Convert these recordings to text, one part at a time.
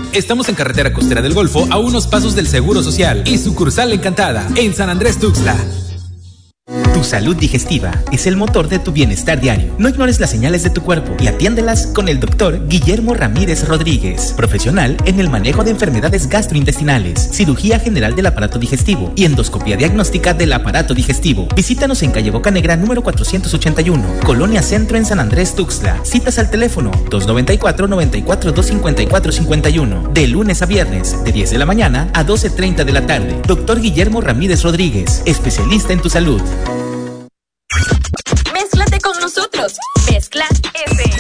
Estamos en carretera costera del Golfo, a unos pasos del Seguro Social y sucursal Encantada, en San Andrés Tuxtla. Tu salud digestiva es el motor de tu bienestar diario. No ignores las señales de tu cuerpo y atiéndelas con el doctor Guillermo Ramírez Rodríguez, profesional en el manejo de enfermedades gastrointestinales, cirugía general del aparato digestivo y endoscopia diagnóstica del aparato digestivo. Visítanos en calle Bocanegra número 481, Colonia Centro en San Andrés Tuxtla. Citas al teléfono 294-94-254-51, de lunes a viernes, de 10 de la mañana a 12:30 de la tarde. Doctor Guillermo Ramírez Rodríguez, especialista en tu salud. Mézclate con nosotros. Mezcla FM.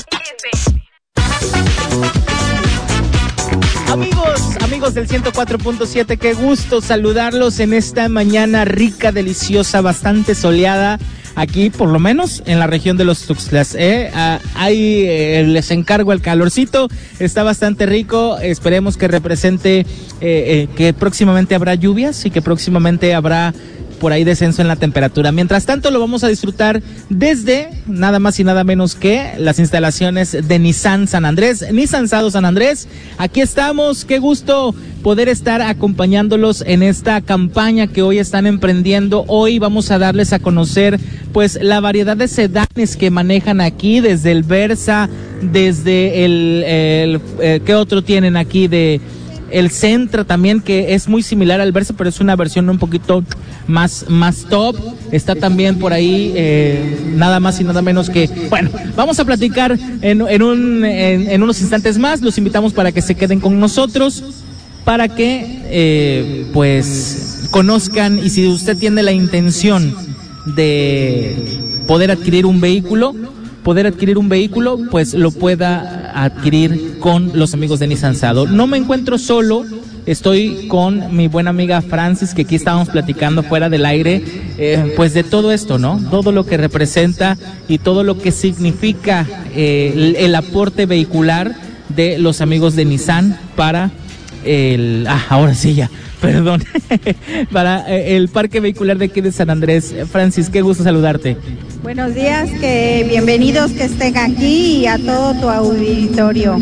Amigos del 104.7, qué gusto saludarlos en esta mañana rica, deliciosa, bastante soleada. Aquí, por lo menos, en la región de los Tuxtlas, ahí les encargo el calorcito, está bastante rico, esperemos que represente que próximamente habrá lluvias y que próximamente habrá por ahí descenso en la temperatura. Mientras tanto, lo vamos a disfrutar desde nada más y nada menos que las instalaciones de Nissan San Andrés, Nissan Sado San Andrés. Aquí estamos, qué gusto poder estar acompañándolos en esta campaña que hoy están emprendiendo. Hoy vamos a darles a conocer pues la variedad de sedanes que manejan aquí, desde el Versa, desde el ¿qué otro tienen aquí? El Sentra también, que es muy similar al Versa, pero es una versión un poquito más top. Está también por ahí nada más y nada menos que, bueno, vamos a platicar en unos instantes más. Los invitamos para que se queden con nosotros, para que pues conozcan, y si usted tiene la intención de poder adquirir un vehículo, pues lo pueda adquirir con los amigos de Nissan Sado. No me encuentro solo, estoy con mi buena amiga Francis, que aquí estábamos platicando fuera del aire, pues de todo esto, ¿no? Todo lo que representa y todo lo que significa el aporte vehicular de los amigos de Nissan para ahora sí ya, perdón, para el parque vehicular de aquí de San Andrés. Francis, qué gusto saludarte. Buenos días, bienvenidos que estén aquí y a todo tu auditorio.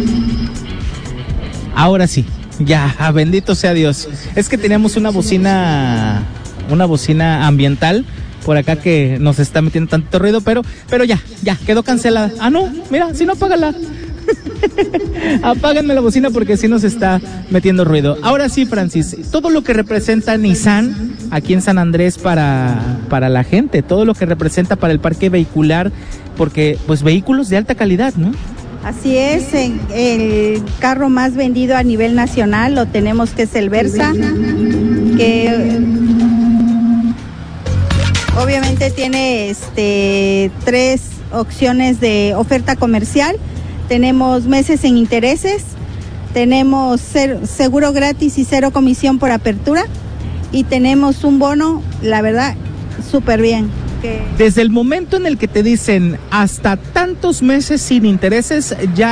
Ahora sí, ya, bendito sea Dios. Es que teníamos una bocina ambiental por acá que nos está metiendo tanto ruido, pero ya, quedó cancelada. Ah, no, mira, si no, apágala. Apáganme la bocina porque sí nos está metiendo ruido. Ahora sí, Francis, todo lo que representa Nissan aquí en San Andrés para la gente, todo lo que representa para el parque vehicular, porque pues vehículos de alta calidad, ¿no? Así es, el carro más vendido a nivel nacional lo tenemos, que es el Versa, que obviamente tiene 3 opciones de oferta comercial. Tenemos meses sin intereses, tenemos seguro gratis y 0 comisión por apertura, y tenemos un bono, la verdad, súper bien. Desde el momento en el que te dicen hasta tantos meses sin intereses, ya